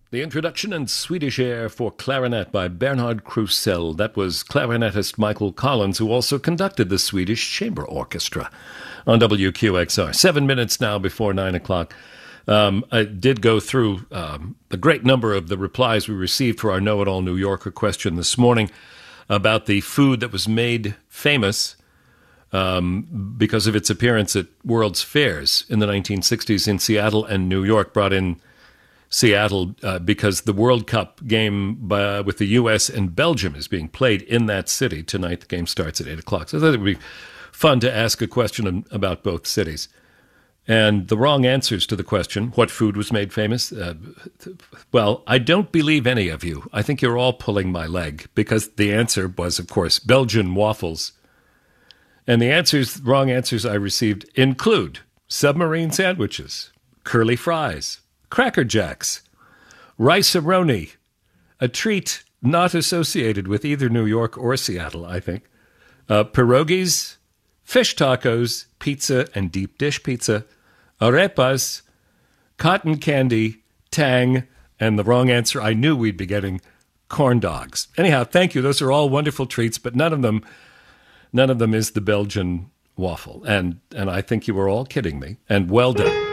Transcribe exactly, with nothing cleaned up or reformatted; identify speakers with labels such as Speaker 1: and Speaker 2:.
Speaker 1: The introduction and Swedish air for clarinet by Bernhard Krusell. That was clarinetist Michael Collins, who also conducted the Swedish Chamber Orchestra on W Q X R. Seven minutes now before nine o'clock. Um, I did go through um, a great number of the replies we received for our Know-It-All New Yorker question this morning about the food that was made famous um, because of its appearance at World's Fairs in the nineteen sixties in Seattle and New York, brought in Seattle uh, because the World Cup game by, with the U S and Belgium is being played in that city tonight. The game starts at eight o'clock. So I thought it would be fun to ask a question about both cities. And the wrong answers to the question, what food was made famous? Uh, well, I don't believe any of you. I think you're all pulling my leg, because the answer was, of course, Belgian waffles. And the answers, wrong answers I received include submarine sandwiches, curly fries, Cracker Jacks, rice-a-roni, a treat not associated with either New York or Seattle, I think, uh, pierogies, fish tacos, pizza and deep dish pizza, arepas, cotton candy, tang, and the wrong answer I knew we'd be getting, corn dogs. Anyhow, thank you. Those are all wonderful treats, but none of them, none of them is the Belgian waffle. And, and I think you were all kidding me, and well done.